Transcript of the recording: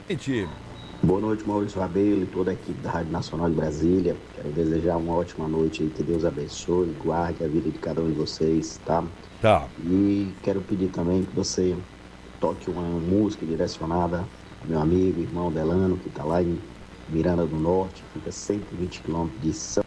Gente, Boa noite, Maurício Rabelo e toda a equipe da Rádio Nacional de Brasília. Quero desejar uma ótima noite aí, que Deus abençoe, guarde a vida de cada um de vocês, tá? tá. E quero pedir também que você toque uma música direcionada ao meu amigo, irmão Delano, que está lá em Miranda do Norte, fica 120 quilômetros de São